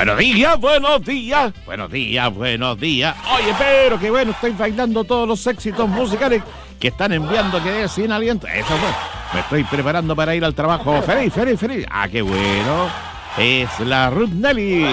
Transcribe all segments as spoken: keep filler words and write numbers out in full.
Buenos días, buenos días, buenos días, buenos días. Oye, pero qué bueno, estoy bailando todos los éxitos musicales que están enviando que es sin aliento. Eso fue. Me estoy preparando para ir al trabajo. Feliz, feliz, feliz. Ah, qué bueno. Es la Ruth Nelly.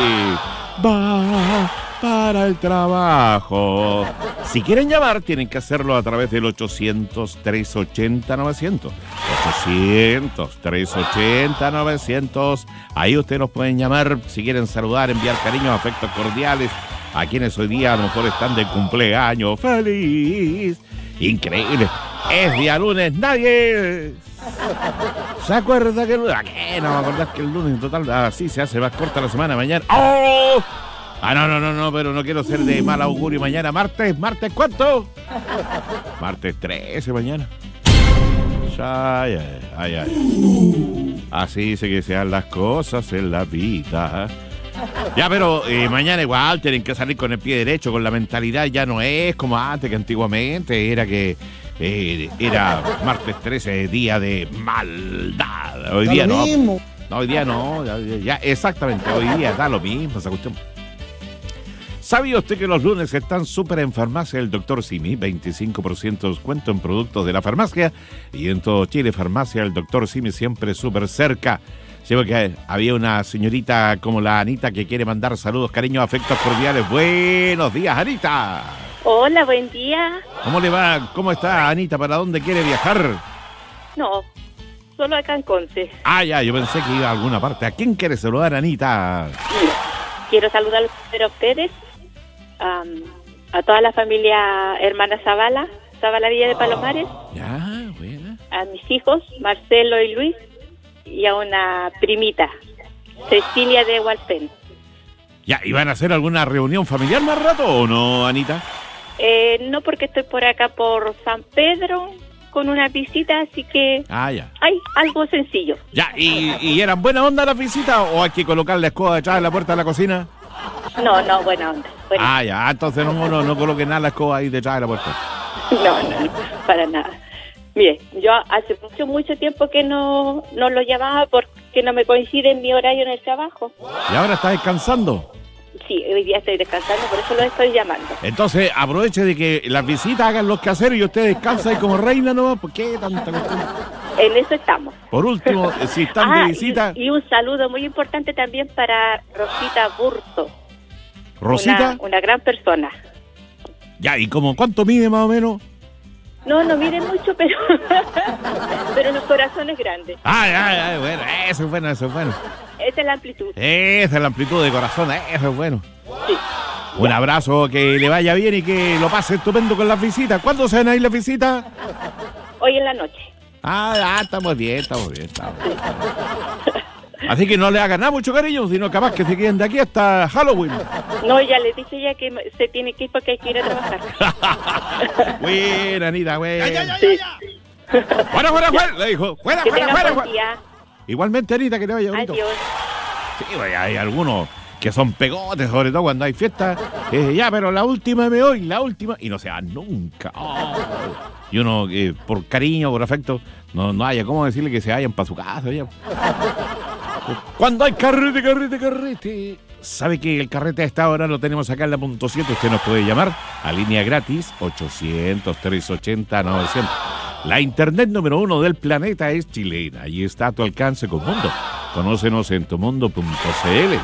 Va para el trabajo. Si quieren llamar, tienen que hacerlo a través del ochocientos, trescientos ochenta, novecientos. ochocientos, trescientos ochenta, novecientos. Ahí ustedes nos pueden llamar si quieren saludar, enviar cariños, afectos cordiales a quienes hoy día a lo mejor están de cumpleaños. ¡Feliz! Increíble. Es día lunes, nadie ¿se acuerda que el lunes? ¿A qué no me acordás que el lunes en total así se hace más corta la semana mañana? ¡Oh! Ah, no, no, no, no, pero no quiero ser de mal augurio mañana. ¿Martes? ¿Martes cuánto? Martes trece mañana. Ay, ay, ay, ay. Así dice que sean las cosas en la vida. Ya, pero eh, mañana igual tienen que salir con el pie derecho, con la mentalidad. Ya no es como antes, que antiguamente era que eh, era martes trece, día de maldad. Hoy día no. No, hoy día no. Ya, ya, exactamente, hoy día da lo mismo esa cuestión. ¿Sabía usted que los lunes están súper en Farmacia el doctor Simi? veinticinco por ciento de descuento en productos de la farmacia. Y en todo Chile, Farmacia el doctor Simi siempre súper cerca. Sí, porque había una señorita como la Anita que quiere mandar saludos, cariños, afectos cordiales. Buenos días, Anita. Hola, buen día. ¿Cómo le va? ¿Cómo está, Anita? ¿Para dónde quiere viajar? No, solo acá en Conce. Ah, ya, yo pensé que iba a alguna parte. ¿A quién quiere saludar, Anita? Mira, quiero saludar a ustedes, um, a toda la familia hermana Zavala, Zavala Villa de Palomares. Ya, buena. A mis hijos, Marcelo y Luis, y a una primita, Cecilia de Hualpén. Ya, ¿y van a hacer alguna reunión familiar más rato o no, Anita? Eh, no, porque estoy por acá por San Pedro con una visita, así que ah, ya. hay algo sencillo. Ya, ¿y, y eran buena onda las visitas o hay que colocar la escoba detrás de la puerta de la cocina? No, no, buena onda. Buena. Ah, ya, entonces no, no, no coloquen nada la escoba ahí detrás de la puerta. No, no, no, para nada. Mire, yo hace mucho, mucho tiempo que no, no lo llamaba porque no me coincide en mi horario en el trabajo. ¿Y ahora está descansando? Sí, hoy día estoy descansando, por eso lo estoy llamando. Entonces, aproveche de que las visitas hagan los quehaceres y usted descansa ahí como reina nomás. ¿Por qué tanta cuestión? En eso estamos. Por último, si están ah, de visita... Y, y un saludo muy importante también para Rosita Burto. ¿Rosita? Una, una gran persona. Ya, ¿y como cuánto mide más o menos? No, no mide mucho, pero pero los corazones grandes. Ay, ay, ay, bueno, eso es bueno, eso es bueno. Esa es la amplitud. Esa es la amplitud de corazón, eso es bueno. Sí. Un abrazo, que le vaya bien y que lo pase estupendo con las visitas. ¿Cuándo se van a ir las visitas? Hoy en la noche. Ah, ah, estamos bien, estamos bien, estamos bien. Así que no le hagan nada mucho cariño, sino capaz que se queden de aquí hasta Halloween. No, ya le dije ya que se tiene que ir porque hay que ir a trabajar. Buena, Anita, buena. Ya, ya, ya, Sí. ya. Fuera, fuera, fuera, le dijo. Fuera, Que fuera, tenga fuera. buen fuera. día. Igualmente, Anita, que te vaya bonito. Adiós. Sí, pues, hay algunos que son pegotes, sobre todo cuando hay fiesta. Eh, ya, pero la última me voy, la última. Y no se va nunca. Oh. Y uno, eh, por cariño, por afecto, no, no haya cómo decirle que se vayan para su casa. Ya. Cuando hay carrete, carrete, carrete. ¿Sabe que el carrete a esta hora lo tenemos acá en la punto siete? Usted nos puede llamar a línea gratis ochocientos, trescientos ochenta, novecientos. La internet número uno del planeta es chilena y está a tu alcance con Mundo. Conócenos en tumundo punto c l.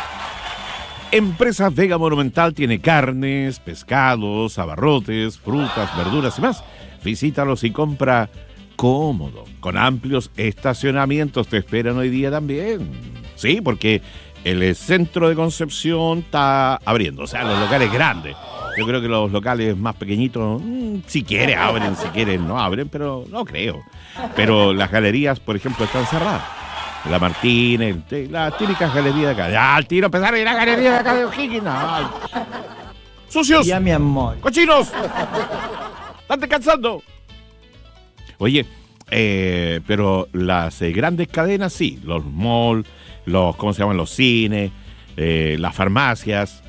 Empresa Vega Monumental tiene carnes, pescados, abarrotes, frutas, verduras y más. Visítalos y compra cómodo, con amplios estacionamientos. Te esperan hoy día también. Sí, porque el centro de Concepción está abriendo, o sea, los locales grandes. Yo creo que los locales más pequeñitos, mmm, si quieren abren, si quieren no abren, pero no creo. Pero las galerías, por ejemplo, están cerradas. La Martínez, la típica galería de acá. Ya, al tiro empezar a ir a la galería de acá de O'Higgins. No. ¡Sucios! Ya, mi amor. ¡Cochinos! ¡Están descansando! Oye, eh, pero las eh, grandes cadenas, sí. Los malls, los, ¿cómo se llaman? Los cines, eh, las farmacias,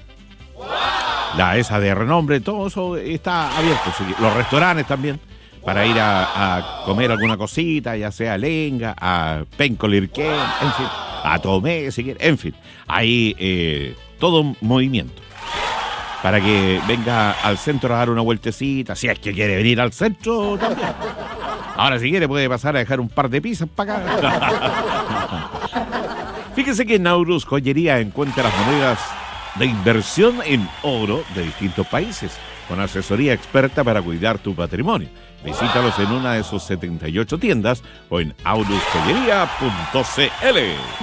la esa de renombre, todo eso está abierto. Sí. Los restaurantes también, para ir a, a comer alguna cosita, ya sea lenga, a penco lirquén, en fin. a Tomé, si quiere. En fin, hay eh, todo un movimiento para que venga al centro a dar una vueltecita, si es que quiere venir al centro también. Ahora, si quiere, puede pasar a dejar un par de pizzas para acá. Fíjese que Naurus Joyería encuentra las monedas de inversión en oro de distintos países, con asesoría experta para cuidar tu patrimonio. Visítalos en una de sus setenta y ocho tiendas o en aurus joyería punto c l.